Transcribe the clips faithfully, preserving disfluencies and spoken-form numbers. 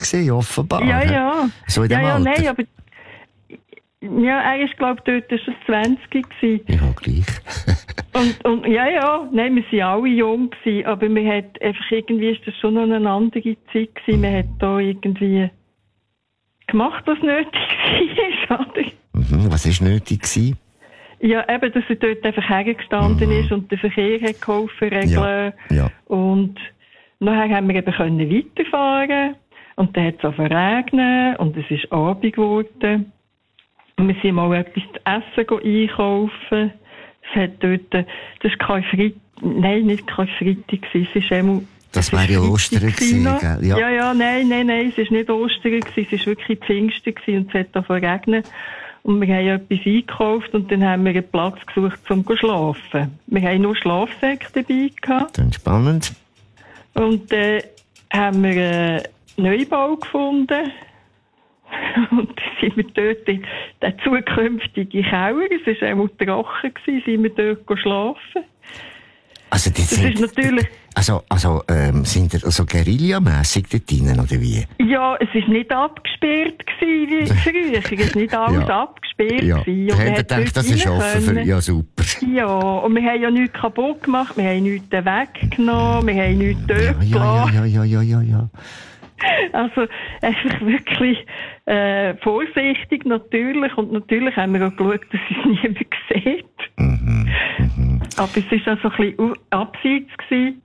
gewesen, offenbar. Ja, ja. So in dem ja, ja, Alter. nein, aber... Ja, er ist, glaube ich, dort schon zwanzig gewesen. Ja, gleich. und, und, ja, ja, nein, wir waren alle jung gewesen, aber wir hat einfach irgendwie, ist das schon noch eine andere Zeit gewesen. Man hat da irgendwie gemacht, was nötig war, oder? Mhm, was war nötig gewesen? Ja, eben, dass er dort einfach hergestanden Mhm. ist und den Verkehr hat geholfen, regeln. Ja, ja. Und nachher haben wir eben können weiterfahren. Und dann hat es regnen und es ist Abend geworden. Und wir sind mal etwas zu essen einkaufen. Es hat dort, das war kein Freitag, nein, nicht kein Freitag, es ist einmal, Das wäre ja Ostern gewesen, gell? Ja. ja, ja, nein, nein, nein, es war nicht Ostern gewesen, es war wirklich Pfingsten gewesen und es hat davon regnen. Und wir haben etwas eingekauft und dann haben wir einen Platz gesucht, um zu schlafen. Wir haben nur Schlafsäcke dabei gehabt. Dann spannend. Und dann äh, haben wir einen Neubau gefunden. Und dann sind wir dort in den zukünftigen Keller, es war einmal trocken, sind wir dort schlafen. Also, das, Das sind, ist natürlich... Also, also ähm, sind ihr also guerillamässig dort drinnen, oder wie? Ja, es war nicht abgesperrt gewesen, wie früher. Es ist nicht alles Ja. abgesperrt Ja. gewesen. Habt ihr gedacht, das ist offen für... Ja, super. Ja, und wir haben ja nichts kaputt gemacht, wir haben nichts weggenommen, wir haben nichts dort Ja, gelassen. ja, ja, ja, ja, ja. Also einfach wirklich äh, vorsichtig natürlich. Und natürlich haben wir auch geschaut, dass es niemand sieht. Mhm, mhm. Aber es war auch so ein bisschen abseits gewesen.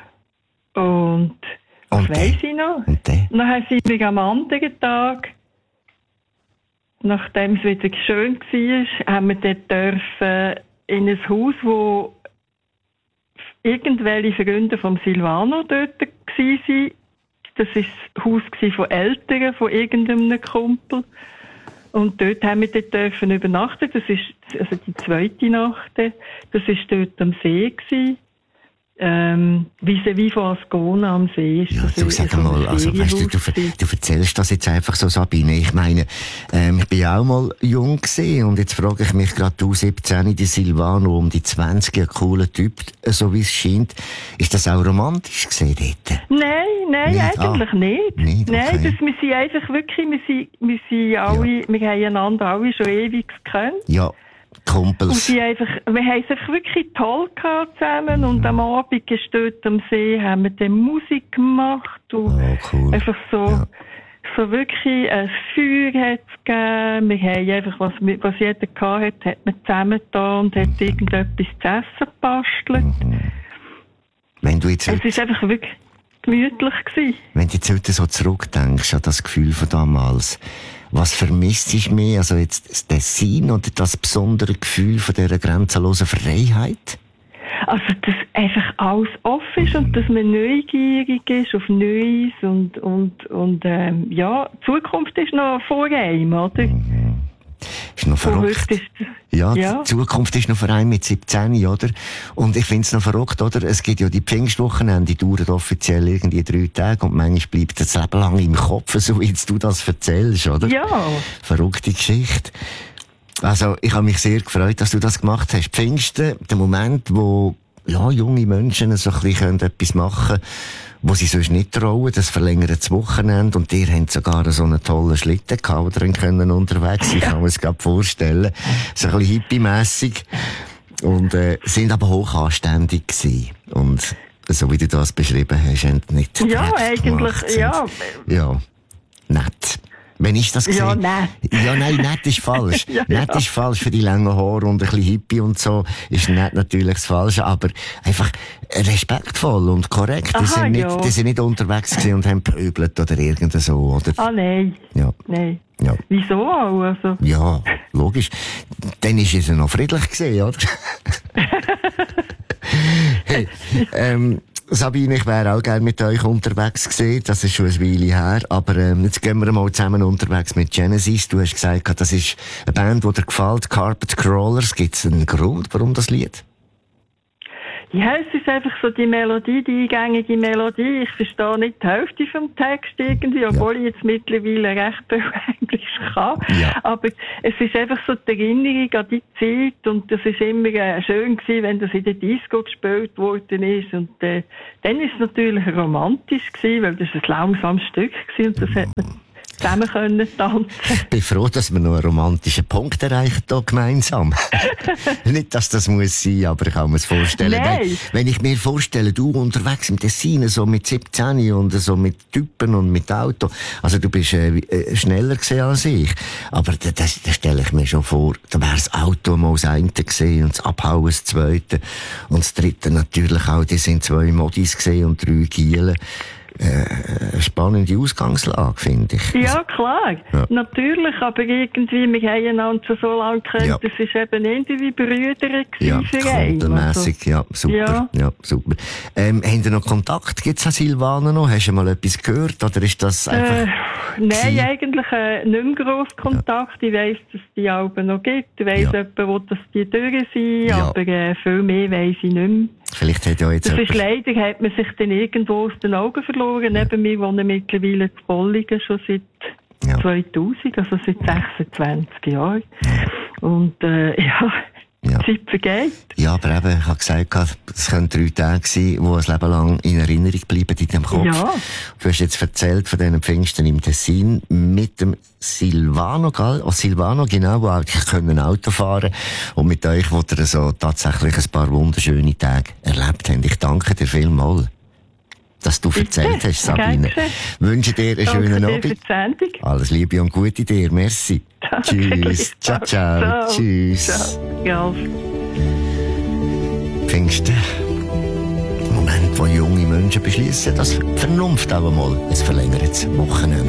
Und was Und weiss dann? ich noch? Und dann? Nachher sind wir am anderen Tag, nachdem es wieder schön war, haben wir dort dürfen in ein Haus, wo irgendwelche Freunde vom Silvano dort waren. Das war das Haus von Eltern von irgendeinem Kumpel. Und dort haben wir dort dürfen übernachten. Das ist, also die zweite Nacht. Das war dort am See gewesen. Ähm, vis-à-vis von Ascona am See ist Ja, das du sag so ein mal, also, weißt du, du, Ferienhaus du erzählst das jetzt einfach so, Sabine. Ich meine, ähm, ich bin ja auch mal jung gewesen und jetzt frage ich mich gerade, du siebzehn, die Silvano um die zwanzig, ein cooler Typ, so wie es scheint. Ist das auch romantisch gewesen dort? Nein, nein, Nicht? eigentlich Ah, nicht. nicht, Nein, okay. das, wir sind einfach wirklich, wir sind, wir sind alle, wir haben einander alle schon ewig gekannt. Ja, Und Kumpels. sie einfach, wir haben es einfach wirklich toll gehabt zusammen. Und am Abend gestört am See haben wir dann Musik gemacht. Und Oh, cool. einfach so, Ja. so wirklich ein Feuer hat es gegeben. Wir haben einfach, was, was jeder gehabt hat, hat man zusammen da und hat irgendetwas zu essen gebastelt. Wenn du jetzt, Es ist einfach wirklich gemütlich gewesen. wenn du jetzt heute so zurückdenkst an das Gefühl von damals, was vermisst dich mehr? Also jetzt das Tessin oder das besondere Gefühl von dieser grenzenlosen Freiheit? Also, dass einfach alles offen ist und dass man neugierig ist auf Neues und, und, und ähm, ja, die Zukunft ist noch vor einem, oder? Ist noch Von verrückt. heute ist das, Ja, ja. die Zukunft ist noch für einen mit siebzehn, oder? Und ich find's noch verrückt, oder? Es gibt ja die Pfingstwochenende, die dauern offiziell irgendwie drei Tage und manchmal bleibt das Leben lang im Kopf, so wie jetzt du das erzählst, oder? Ja. Verrückte Geschichte. Also, ich habe mich sehr gefreut, dass du das gemacht hast. Pfingsten, der Moment, wo, ja, junge Menschen so ein bisschen etwas machen können, wo sie sonst nicht trauen, das verlängert das Wochenende und ihr habt sogar so einen tollen Schlitten gehabt, wo drin können unterwegs sein, kann man es gerade vorstellen. So ein bisschen hippie-mässig. Und, äh, sind aber hoch anständig gewesen. Und, so wie du das beschrieben hast, haben nicht Ja, Dreck eigentlich, gemacht, sind- ja. Ja, nett. Wenn ich das gesehen... Ja, nett. Ja, nein, nett ist falsch. Ja, nett ja. ist falsch für die langen Haare und ein bisschen Hippie und so. Ist nett natürlich das Falsche, aber einfach respektvoll und korrekt. Die Aha, sind nicht, ja. die sind nicht unterwegs gewesen und haben pöbelt oder irgend so, oder? Ah, nein. Ja. Nein. Ja. Wieso auch? Also, Ja, logisch. Dann ist es ja noch friedlich gewesen, oder? Hey, ähm, Sabine, ich wäre auch gerne mit euch unterwegs gewesen. Das ist schon eine Weile her. Aber ähm, jetzt gehen wir mal zusammen unterwegs mit Genesis. Du hast gesagt, das ist eine Band, die dir gefällt, Carpet Crawlers. Gibt es einen Grund, warum das Lied? ja, es ist einfach so die Melodie, die eingängige Melodie. Ich verstehe nicht die Hälfte vom Text irgendwie, obwohl ich jetzt mittlerweile recht viel Englisch kann. Ja. Aber es ist einfach so die Erinnerung an die Zeit und das ist immer äh, schön gewesen, wenn das in der Disco gespielt worden ist und äh, dann ist es natürlich romantisch gewesen, weil das ein langsames Stück war und das hat man zusammen können tanzen. Ich bin froh, dass wir noch einen romantischen Punkt erreichen hier gemeinsam. Nicht, dass das muss sein, aber ich kann mir es vorstellen. Nein. Wenn, wenn ich mir vorstelle, du unterwegs im Tessin, so mit siebzehn und so mit Typen und mit Auto, also du bist äh, äh, schneller gewesen als ich, aber da, das, das stelle ich mir schon vor, da wäre das Auto mal das eine gewesen und das Abhauen das zweite und das dritte natürlich auch, die sind zwei Modis gewesen und drei Gielen. Äh, eine spannende Ausgangslage, finde ich. Ja, klar. Ja. Natürlich, aber irgendwie, wir haben einander schon so lange gekannt, ja. Das ist eben irgendwie Brüder ja, kundenmässig, also. Ja, super. Ja. Ja, super. Ähm, haben Sie noch Kontakt? Gibt es an Silvana noch? Hast du mal etwas gehört? Oder ist das einfach... Äh, nein, eigentlich äh, nicht mehr gross Kontakt. Ja. Ich weiss, dass es die Alben noch gibt. Ich weiss ja. Jemand, wo das die durch sind, ja. Aber äh, viel mehr weiss ich nicht mehr. Vielleicht hat ja jetzt das ist leider, hat man sich dann irgendwo aus den Augen verloren. Ja. Neben mir wohnen mittlerweile in Bolligen schon seit ja. zweitausend, also seit sechsundzwanzig Jahren. Und äh, ja, ja. Die Zeit vergeht. Ja, aber eben, ich habe gesagt, es können drei Tage sein, die ein Leben lang in Erinnerung bleiben in deinem Kopf. Ja. Du hast jetzt erzählt von diesen Pfingsten im Tessin mit dem Silvano, gell? Oh, Silvano, genau, wo auch können Auto fahren und mit euch, wo ihr so tatsächlich ein paar wunderschöne Tage erlebt habt. Ich danke dir vielmals, dass du erzählt hast, Sabine. Ich wünsche dir einen schönen Abend. Alles Liebe und Gute dir. Merci. Danke. Tschüss. Ciao, ciao. ciao. Tschüss. Ciao. Ja. Pfingsten. Moment, wo junge Menschen beschließen, dass Vernunft auch einmal ein verlängertes Wochenende